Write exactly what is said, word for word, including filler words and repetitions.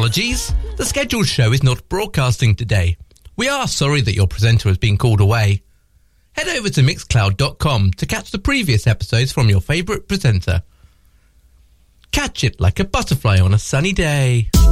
Apologies, the scheduled show is not broadcasting today. We are sorry that your presenter has been called away. Head over to mixcloud dot com to catch the previous episodes from your favourite presenter. Catch it like a butterfly on a sunny day.